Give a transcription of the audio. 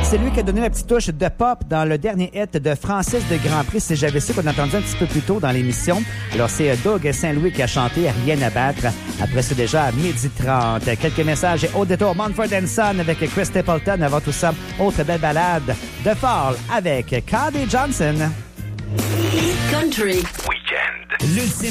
C'est lui qui a donné la petite touche de pop dans le dernier hit de Francis de Grand Prix. C'est J'avais su qu'on a entendu un petit peu plus tôt dans l'émission. Alors, c'est Doug Saint-Louis qui a chanté Rien à battre. Après, c'est déjà à 12h30. Quelques messages et au détour Mumford & Son avec Chris Stapleton. Avant tout ça, autre belle balade de Fall avec Cody Johnson. Country Weekend.